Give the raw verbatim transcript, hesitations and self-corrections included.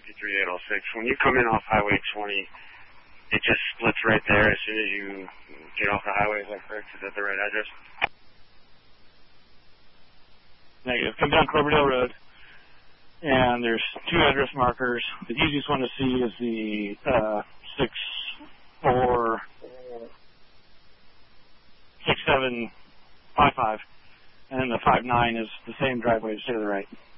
fifty-three eight oh six. When you come in off Highway twenty, it just splits right there as soon as you get off the highway. Is that correct? Is that the right address? Negative. Come down Cloverdale Road, and there's two address markers. The easiest one to see is the uh, six four six seven five five, and then the five nine is the same driveway to the right.